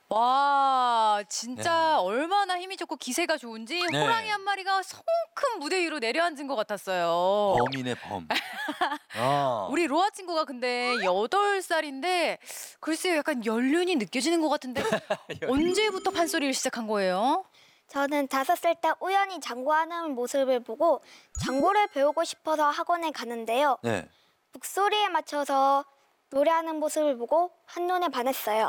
와, 진짜 네. 얼마나 힘이 좋고 기세가 좋은지 네. 호랑이 한 마리가 성큼 무대 위로 내려앉은 것 같았어요. 범이네 범. 어. 우리 로아 친구가 근데 8살인데 글쎄요, 약간 연륜이 느껴지는 것 같은데 언제부터 판소리를 시작한 거예요? 저는 5살 때 우연히 장구하는 모습을 보고 장구를 배우고 싶어서 학원에 가는데요. 네. 목소리에 맞춰서 노래하는 모습을 보고 한눈에 반했어요.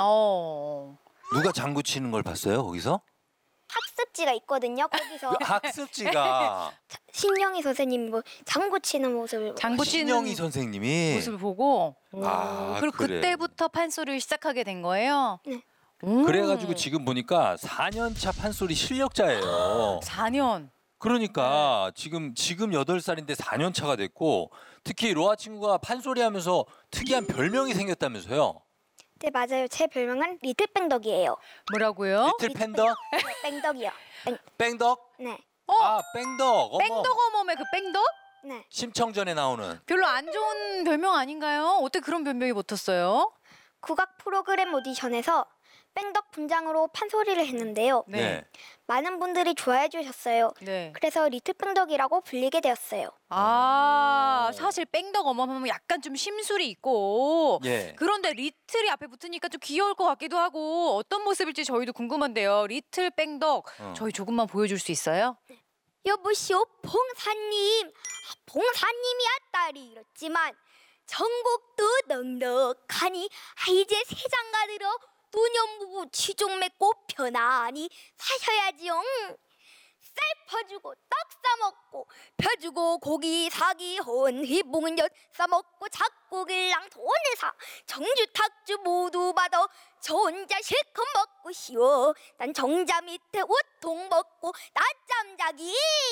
누가 장구 치는 걸 봤어요 거기서? 학습지가 있거든요. 거기서 학습지가 신영희 선생님이 뭐 장구 치는 모습을 보고 장구 치는 신영희 선생님이. 모습을 보고 아, 그리고 그래. 그때부터 판소리를 시작하게 된 거예요? 네. 그래가지고 지금 보니까 4년차 판소리 실력자예요. 4년. 그러니까 지금 8살인데 4년 차가 됐고 특히 로아 친구가 판소리 하면서 특이한 별명이 생겼다면서요. 네, 맞아요. 제 별명은 리틀 뺑덕이에요. 뭐라고요? 리틀 팬덕? 뺑덕이요. 뺑덕? 네. 아 뺑덕. 어머. 뺑덕 어멈의 그 뺑덕? 네. 심청전에 나오는. 별로 안 좋은 별명 아닌가요? 어떻게 그런 별명이 붙었어요? 국악 프로그램 오디션에서 뺑덕 분장으로 판소리를 했는데요. 네. 많은 분들이 좋아해 주셨어요. 네. 그래서 리틀 뺑덕이라고 불리게 되었어요. 아, 사실 뺑덕 어멈하면 약간 좀 심술이 있고 예. 그런데 리틀이 앞에 붙으니까 좀 귀여울 것 같기도 하고 어떤 모습일지 저희도 궁금한데요. 리틀 뺑덕 저희 조금만 보여줄 수 있어요? 여보시오 봉사님. 봉사님이야 딸이 이렇지만 전국도 넉넉하니 이제 세상가 들어 노년부부 취종 맺고 편안히 사셔야지요. 쌀 퍼주고 떡 싸먹고 펴주고 고기 사기 혼휘 붕젓 싸먹고 작고길랑 돈을 사 정주 탁주 모두 받아 저 혼자 실컷 먹고 쉬어. 난 정자 밑에 옷통 벗고 낮잠 자기.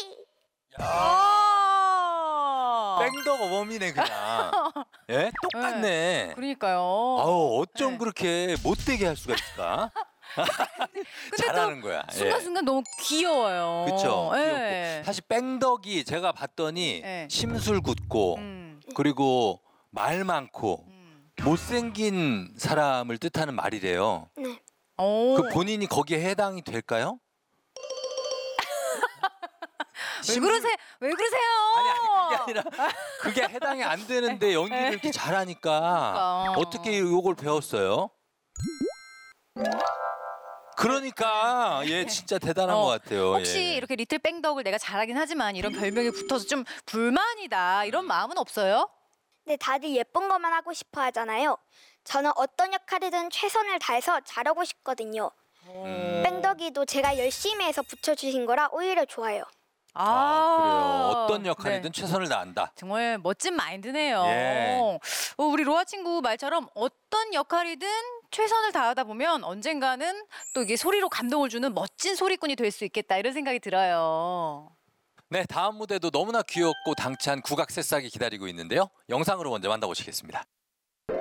아, 뺑덕 어멈이네 그냥. 예? 똑같네. 그러니까요. 아우 어쩜 네. 그렇게 못되게 할 수가 있을까? 근데 잘하는 또 거야. 순간순간 너무 귀여워요. 그렇죠. 예. 사실 뺑덕이 제가 봤더니 예. 심술 굳고 음. 그리고 말 많고 못생긴 사람을 뜻하는 말이래요. 네. 오. 그 본인이 거기에 해당이 될까요? 왜 그러세요? 왜 그러세요? 아니 그게 아니라 그게 해당이 안 되는데 연기를 이렇게 잘하니까 그러니까. 어떻게 이걸 배웠어요? 그러니까 얘 진짜 대단한 것 같아요. 혹시 예. 이렇게 리틀 뺑덕을 내가 잘하긴 하지만 이런 별명이 붙어서 좀 불만이다 이런 마음은 없어요? 근데 다들 예쁜 것만 하고 싶어 하잖아요. 저는 어떤 역할이든 최선을 다해서 잘하고 싶거든요. 뺑덕이도 제가 열심히 해서 붙여주신 거라 오히려 좋아요. 그래요. 어떤 네. 역할이든 최선을 다한다. 정말 멋진 마인드네요. 예. 우리 로아 친구 말처럼 어떤 역할이든 최선을 다하다 보면 언젠가는 또 이게 소리로 감동을 주는 멋진 소리꾼이 될 수 있겠다 이런 생각이 들어요. 네, 다음 무대도 너무나 귀엽고 당찬 국악 새싹이 기다리고 있는데요. 영상으로 먼저 만나보시겠습니다.